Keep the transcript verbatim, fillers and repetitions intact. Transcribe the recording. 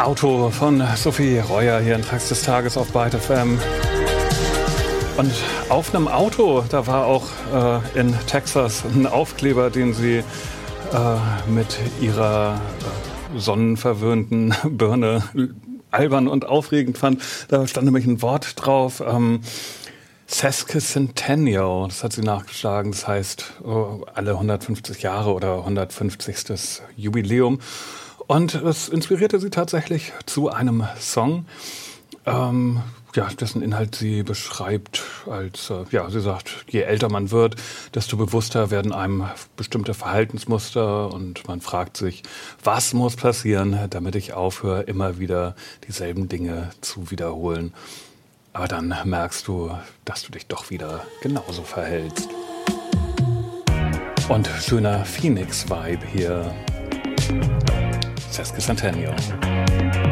Auto von Sophie Reuer hier in Tracks des Tages auf Byte F M. Und auf einem Auto, da war auch äh, in Texas ein Aufkleber, den sie äh, mit ihrer äh, sonnenverwöhnten Birne albern und aufregend fand. Da stand nämlich ein Wort drauf, ähm, Sesquicentennial, das hat sie nachgeschlagen, das heißt oh, alle hundertfünfzig Jahre oder hundertfünfzigste Jubiläum. Und es inspirierte sie tatsächlich zu einem Song, ähm, ja, dessen Inhalt sie beschreibt als, äh, ja, sie sagt, je älter man wird, desto bewusster werden einem bestimmte Verhaltensmuster und man fragt sich, was muss passieren, damit ich aufhöre, immer wieder dieselben Dinge zu wiederholen. Aber dann merkst du, dass du dich doch wieder genauso verhältst. Und schöner Phoenix-Vibe hier. Sesquicentennial.